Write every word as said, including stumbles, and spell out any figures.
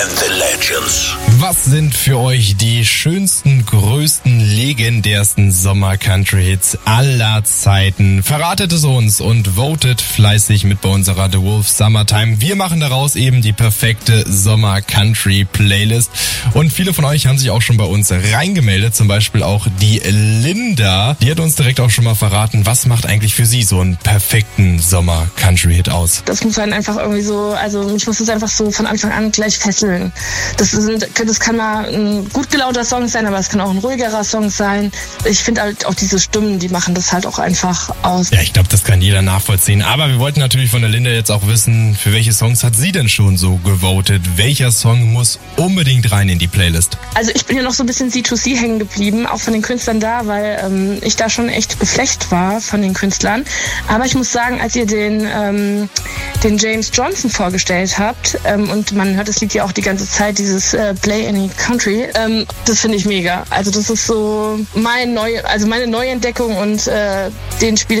and the Legends. Was sind für euch die schönsten, größten, legendärsten Sommer-Country-Hits aller Zeiten? Verratet es uns und votet fleißig mit bei unserer The Wolf Summertime. Wir machen daraus eben die perfekte Sommer-Country-Playlist. Und viele von euch haben sich auch schon bei uns reingemeldet, zum Beispiel auch die Linda. Die hat uns direkt auch schon mal verraten, was macht eigentlich für sie so einen perfekten Sommer-Country-Hit aus? Das muss einen einfach irgendwie so, also mich muss es einfach so von Anfang an gleich fesseln. Das, sind, das kann mal ein gut gelaunter Song sein, aber es kann auch ein ruhigerer Song sein. Ich finde halt auch diese Stimmen, die machen das halt auch einfach aus. Ja, ich glaube, das kann jeder nachvollziehen. Aber wir wollten natürlich von der Linda jetzt auch wissen, für welche Songs hat sie denn schon so gewotet? Welcher Song muss unbedingt rein in die Playlist? Also ich bin ja noch so ein bisschen C zwei C hängen geblieben, auch von den Künstlern da, weil ähm, ich da schon echt geflecht war von den Künstlern. Aber ich muss sagen, als ihr den, ähm, den James Johnson vorgestellt habt, ähm, und man hört das Lied ja auch die ganze Zeit, dieses äh, Play Any Country, ähm, das finde ich mega. Also das ist so mein neu, also meine Neuentdeckung und äh, den spiele